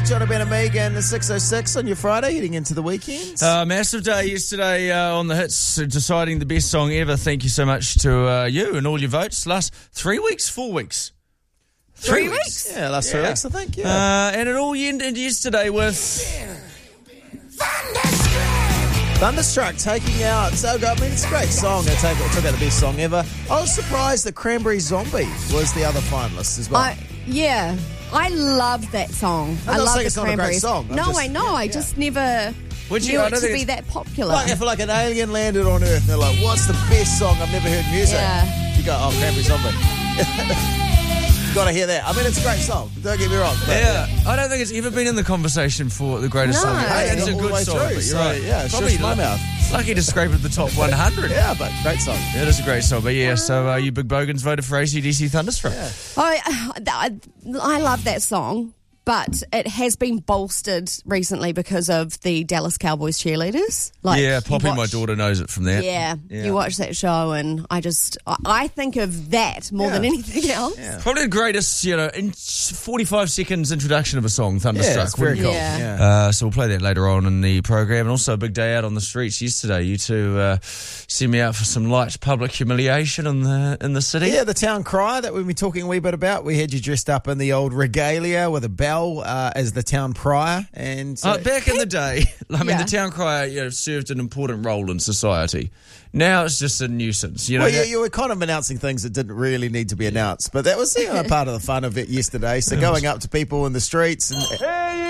John Ben and Megan, 6:06 on your Friday, heading into the weekend. Massive day yesterday on the hits, deciding the best song ever. Thank you so much to you and all your votes. Last 3 weeks, 4 weeks. 3 weeks? Yeah, last 3 weeks, I think, and it all ended yesterday with... Thunderstruck taking out, so I mean, it's a great song. It took out the best song ever. I was surprised that Cranberry Zombie was the other finalist as well. I love that song. I love the it's not a great song. I just never knew it to be that popular. Like if an alien landed on Earth and they're like, what's the best song? I've never heard music. Yeah. You go, oh, Cranberry Zombie. Got to hear that. I mean, it's a great song. Don't get me wrong. But, I don't think it's ever been in the conversation for the greatest song. Hey, it's a good song, but you're right. Yeah, probably my mouth. Lucky to scrape at the top 100. Yeah, but great song. Yeah, it is a great song. But yeah, so you big bogans voted for AC/DC Thunderstruck. Yeah. I love that song, but it has been bolstered recently because of the Dallas Cowboys cheerleaders. Poppy, my daughter, knows it from that. Yeah, you watch that show and I think of that more than anything else. Yeah. Probably the greatest, in 45 seconds introduction of a song, Thunderstruck. Yeah, it's very cool. Yeah. So we'll play that later on in the program. And also a big day out on the streets yesterday. You two sent me out for some light public humiliation in the city. Yeah, the town crier that we've been talking a wee bit about. We had you dressed up in the old regalia with a bell as the town crier. And back in the day, the town crier served an important role in society. Now it's just a nuisance. You were kind of announcing things that didn't really need to be announced, but that was part of the fun of it yesterday. So going up to people in the streets and